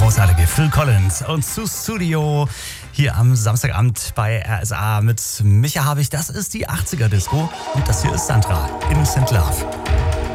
großartige Phil Collins und zu Studio hier am Samstagabend bei RSA mit Micha Habich. Das ist die 80er Disco und das hier ist Sandra, Innocent Love.